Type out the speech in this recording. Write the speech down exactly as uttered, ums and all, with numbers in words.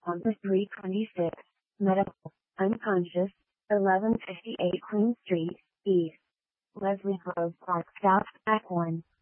Number three twenty-six, medical, unconscious, eleven fifty-eight Queen Street, East. Leslie Grove Park South, Act one.